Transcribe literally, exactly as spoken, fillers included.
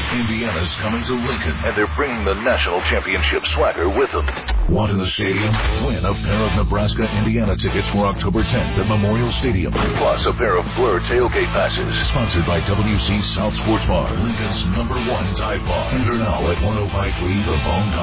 Indiana's coming to Lincoln, and they're bringing the national championship swagger with them. Want in the stadium? Win a pair of Nebraska-Indiana tickets for October tenth at Memorial Stadium, plus a pair of Blur tailgate passes. Sponsored by W C South Sports Bar, Lincoln's number one dive bar. Enter now at one oh five three The Bone.